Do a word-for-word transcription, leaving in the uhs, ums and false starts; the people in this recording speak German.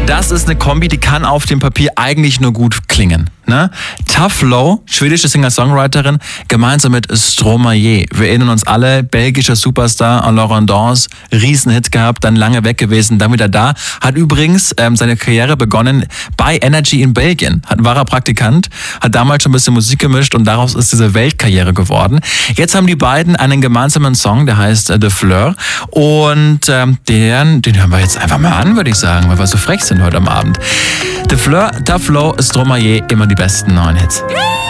Das ist eine Kombi, die kann auf dem Papier eigentlich nur gut klingen. Ne? Tough Low, schwedische Singer-Songwriterin, gemeinsam mit Stromae. Wir erinnern uns alle, belgischer Superstar, Laurent Dance, Riesenhit gehabt, dann lange weg gewesen, dann wieder da. Hat übrigens ähm, seine Karriere begonnen bei Energy in Belgien. Hat, war er Praktikant, hat damals schon ein bisschen Musik gemischt und daraus ist diese Weltkarriere geworden. Jetzt haben die beiden einen gemeinsamen Song, der heißt äh, The Fleur. Und ähm, den, den hören wir jetzt einfach mal an, würde ich sagen, weil wir so frech sind heute am Abend. The Fleur, Tough Low, Stromae, immer die besten neuen Hits.